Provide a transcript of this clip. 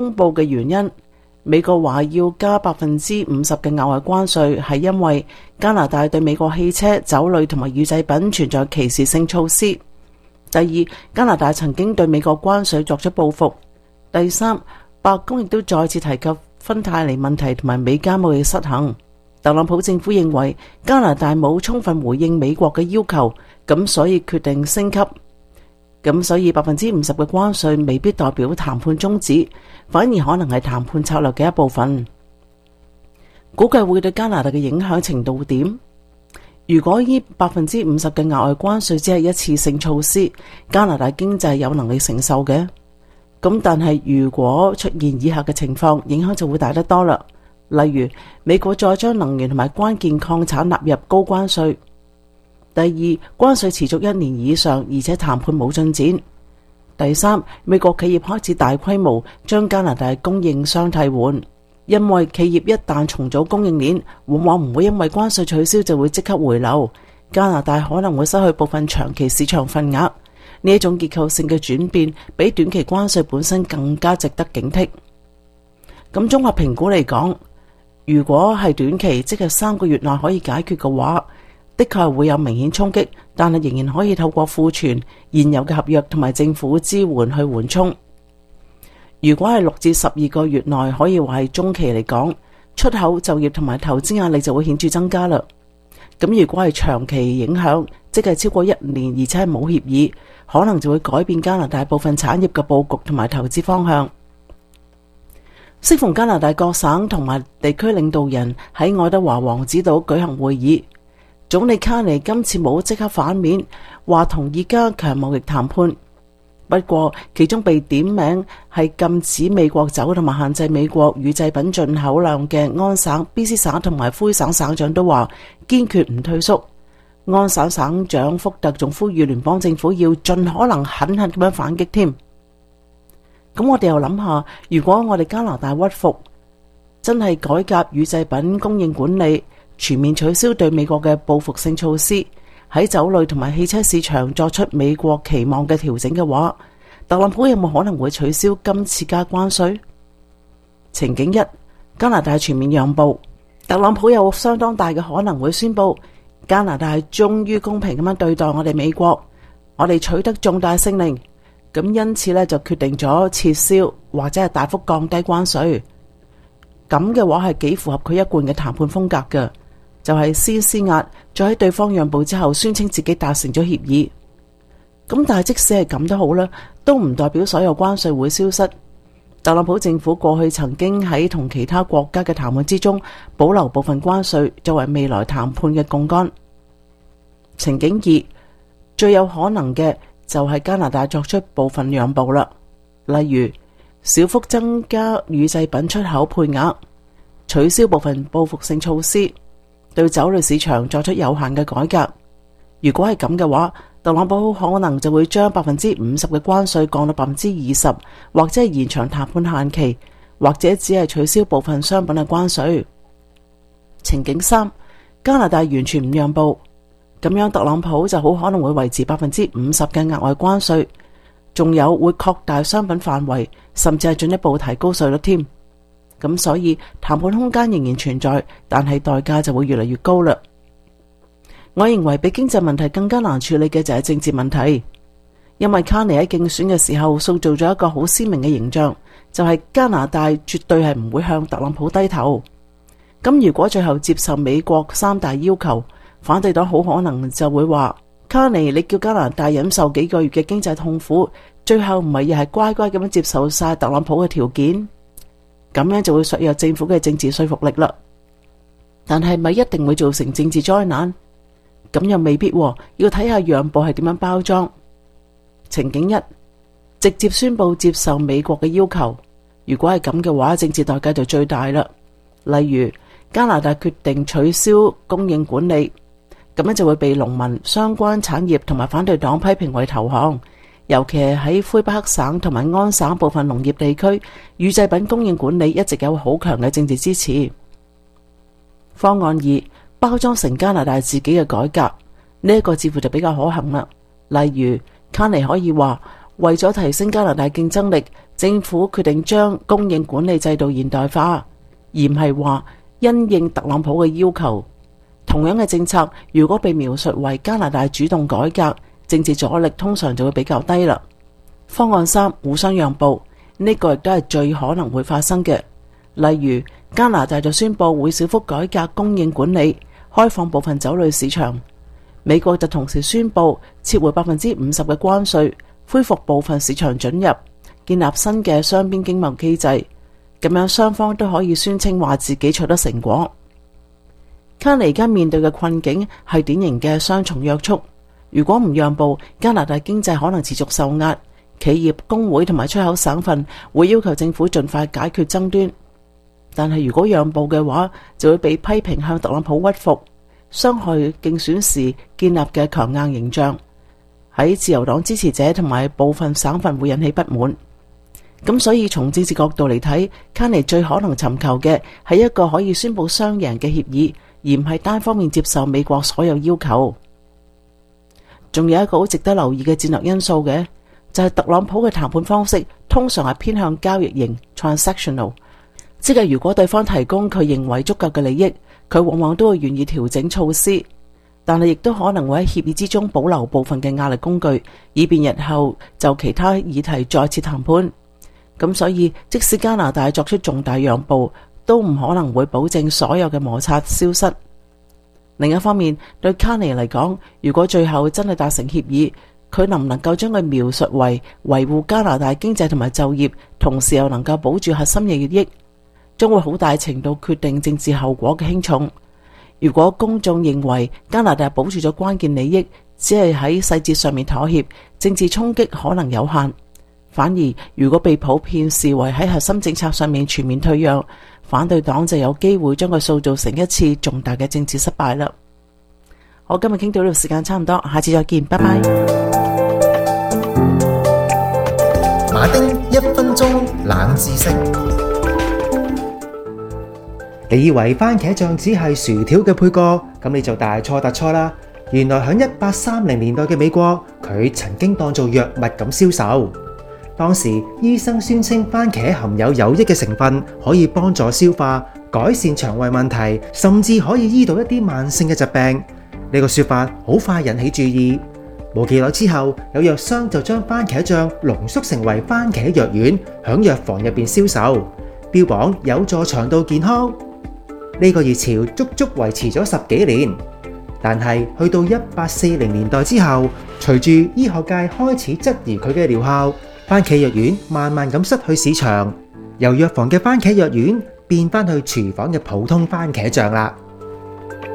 公佈嘅原因。美國話要加50%嘅額外關稅，係因為加拿大對美國汽車、酒類同埋乳製品存在歧視性措施。第二，加拿大曾經對美國關稅作出報復。第三，白宮亦都再次提及芬太尼問題同埋美加貿易失衡。特朗普政府認為加拿大冇充分回應美國嘅要求，咁所以決定升級。咁所以50%嘅關稅未必代表談判終止，反而可能係談判策略嘅一部分。估計會對加拿大嘅影響程度點？如果呢50%嘅額外關稅只係一次性措施，加拿大經濟有能力承受嘅。咁但係如果出現以下嘅情況，影響就會大得多啦。例如美國再將能源同埋關鍵礦產納入高關稅。第二，關稅持續1年以上，而且談判冇進展。第三，美國企業開始大規模將加拿大供應商替換，因為企業一旦重組供應鏈，往往唔會因為關稅取消就會即刻回流。加拿大可能會失去部分長期市場份額。呢一種結構性嘅轉變，比短期關稅本身更加值得警惕。咁綜合評估嚟講，如果係短期，即係3個月內可以解決嘅話，的確係會有明顯衝擊，但係仍然可以透過庫存、現有嘅合約同埋政府支援去緩衝。如果係6至12個月內，可以話係中期嚟講，出口、就業同埋投資壓力就會顯著增加啦。咁如果係長期影響，即係超過1年，而且係冇協議，可能就會改變加拿大部分產業嘅佈局同埋投資方向。適逢加拿大各省同埋地區領導人喺愛德華王子島舉行會議，總理卡尼今次冇即刻反面，話同意加強貿易談判。不過其中被點名係禁止美國酒同埋限制美國乳製品進口量嘅安省、BC 省同埋魁省省長都話堅決唔退縮。安省省長福特仲呼籲聯邦政府要盡可能狠狠咁樣反擊添。咁我哋又諗下，如果我哋加拿大屈服，真係改革乳製品供應管理，全面取消對美國嘅報復性措施，喺酒類同埋汽車市場作出美國期望嘅調整嘅話，特朗普有冇可能會取消今次加關稅？情景一，加拿大全面讓步，特朗普有相當大嘅可能會宣布加拿大終於公平咁樣對待我哋美國，我哋取得重大勝利，咁因此呢，就決定咗撤銷或者係大幅降低關稅。咁嘅話係幾符合佢一貫嘅談判風格嘅，就係先施壓，再喺對方讓步之後宣稱自己達成咗協議。咁但係即使係咁都好啦，都唔代表所有關稅會消失。特朗普政府過去曾經喺同其他國家嘅談判之中保留部分關稅，作為未來談判嘅槓桿。情景二，最有可能嘅就係加拿大作出部分讓步啦，例如小幅增加乳製品出口配額，取消部分報復性措施，對酒類市場作出有限嘅改革。如果係咁嘅話，特朗普可能就會將50%嘅關稅降到20%，或者係延長談判限期，或者只係取消部分商品嘅關稅。情景三，加拿大完全唔讓步，咁樣特朗普就好可能會維持50%嘅額外關稅，仲有會擴大商品範圍，甚至係進一步提高稅率添。咁所以談判空間仍然存在，但係代價就會越嚟越高啦。我認為比經濟問題更加難處理嘅就係政治問題，因為卡尼喺競選嘅時候塑造咗一個好鮮明嘅形象，就係加拿大絕對係唔會向特朗普低頭。咁如果最後接受美國3大要求，反對黨好可能就會話：卡尼，你叫加拿大忍受幾個月嘅經濟痛苦，最後唔係又係乖乖咁樣接受晒特朗普嘅條件，咁樣就會削弱政府嘅政治說服力啦。但係咪一定會造成政治災難？咁又未必，要睇下讓步係點樣包裝。情景一，直接宣布接受美國嘅要求，如果係咁嘅話，政治代價就最大啦。例如加拿大決定取消供應管理，咁樣就會被農民、相關產業同埋反對黨批評為投降，尤其係喺魁北克省同埋安省部分農業地區，乳製品供應管理一直有好強嘅政治支持。方案二，包裝成加拿大自己嘅改革，呢一個似乎就比較可行啦。例如卡尼可以話，為咗提升加拿大競爭力， 政府決定將供應管理制度現代化，而唔係話因應特朗普嘅要求。同樣嘅政策，如果被描述為加拿大主動改革，政治阻力通常就會比較低啦。方案3，互相讓步，呢個亦都係最可能會發生嘅。例如加拿大就宣布會小幅改革供應管理，開放部分酒類市場。美國就同時宣布撤回50%嘅關稅，恢復部分市場准入，建立新嘅雙邊經貿機制。咁樣雙方都可以宣稱話自己取得成果。卡尼而家面對嘅困境係典型嘅雙重約束。如果唔讓步，加拿大經濟可能持續受壓，企業、工會同埋出口省份會要求政府盡快解決爭端。但係如果讓步嘅話，就會被批評向特朗普屈服，傷害競選時建立嘅強硬形象，喺自由黨支持者同埋部分省份會引起不滿。咁所以從政治角度嚟睇，卡尼最可能尋求嘅係一個可以宣布雙贏嘅協議，而唔係單方面接受美國所有要求。仲有一個好值得留意嘅戰略因素嘅，就係特朗普嘅談判方式通常係偏向交易型 （transactional）， 即係如果對方提供佢認為足夠嘅利益，佢往往都會願意調整措施，但係亦都可能會喺協議之中保留部分嘅壓力工具，以便日後就其他議題再次談判。咁所以即使加拿大作出重大讓步，都唔可能會保證所有嘅摩擦消失。另一方面，對卡尼嚟講，如果最後真係達成協議，佢能唔能夠將佢描述為維護加拿大經濟同埋就業，同時又能夠保住核心嘅利益，將會好大程度決定政治後果嘅輕重。如果公眾認為加拿大保住咗關鍵利益，只係喺細節上面妥協，政治衝擊可能有限。反而如果被普遍視為喺核心政策上面全面退讓，反對黨就有機會將佢塑造成一次重大嘅政治失敗啦。好，今日傾到呢度，時間差唔多，下次再見，拜拜。 馬丁1分鐘冷知識。你以為番茄醬只係薯條嘅配角，咁你就大錯特錯啦。原來喺1830年代嘅美國，佢曾經當做藥物咁銷售。當時醫生宣稱番茄含有有益嘅成分，可以幫助消化、改善腸胃問題，甚至可以醫到一啲慢性嘅疾病。呢個說法好快引起注意。冇幾耐之後，有藥商就將番茄醬濃縮成為番茄藥丸，響藥房入邊銷售，標榜有助腸道健康。呢個熱潮足足維持咗10幾年。但係去到1840年代之後，隨住醫學界開始質疑佢嘅療效，番茄藥丸慢慢咁失去市場，由藥房嘅番茄藥丸變翻去廚房嘅普通番茄醬啦。